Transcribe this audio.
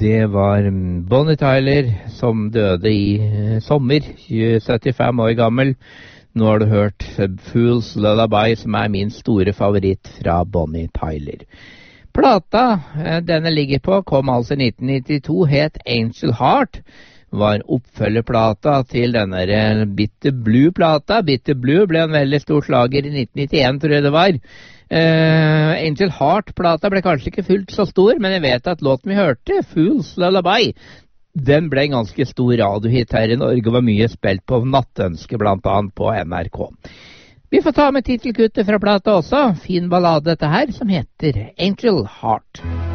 Det var Bonnie Tyler som døde i sommer, 75 år gammel. Nå har du hørt Fool's Lullaby, som er min store favoritt fra Bonnie Tyler. Plata denne ligger på kom altså i 1992, het Angel Heart. Var oppfølgerplata til denne Bitter Blue-plata. Bitter Blue ble en veldig stor slager i 1991, tror jeg det var. Angel Heart-plata ble kanskje ikke fullt så stor, men jeg vet at låten vi hørte, Fool's Lullaby, den ble en ganske stor radiohit her i Norge og var mye spilt på Nattønske, blant annet på NRK. Vi får ta med titelkuttet fra plata også, fin ballade dette her, som heter Angel Heart.